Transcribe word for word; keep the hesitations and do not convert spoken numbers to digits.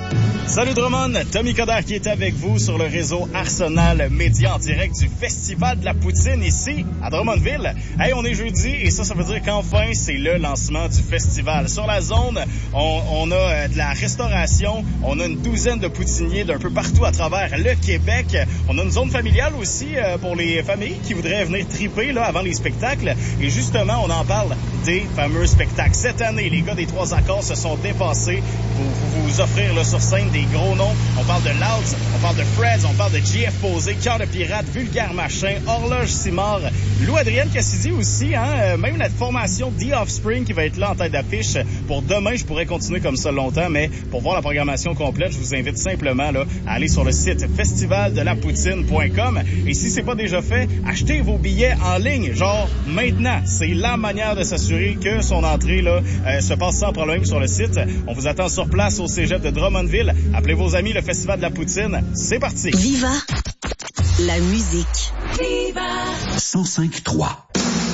Salut Drummond, Tommy Coderre qui est avec vous sur le réseau Arsenal Média en direct du Festival de la Poutine ici à Drummondville. Hey, on est jeudi et ça, ça veut dire qu'enfin, c'est le lancement du festival. Sur la zone, on, on a de la restauration, on a une douzaine de poutiniers d'un peu partout à travers le Québec. On a une zone familiale aussi euh, pour les familles qui voudraient venir triper là, avant les spectacles. Et justement, on en parle des fameux spectacles. Cette année, les gars des Trois Accords se sont dépassés pour vous, vous offrir là, sur scène des gros noms. On parle de Louds, on parle de Freds, on parle de J F Posé, Cœur de Pirate, Vulgaire Machin, Horloge Simard, Lou Adrienne Cassidy aussi, hein, même la formation The Offspring qui va être là en tête d'affiche pour demain. Je pourrais continuer comme ça longtemps, mais pour voir la programmation complète, je vous invite simplement là, à aller sur le site festival de la poutine point com. Et si c'est pas déjà fait, achetez vos billets en ligne, genre maintenant. C'est la manière de s'assurer que son entrée là euh, se passe sans problème sur le site. On vous attend sur place au cégep de Drummondville. Appelez vos amis, le Festival de la Poutine, c'est parti. Viva la musique. Viva cent cinq trois.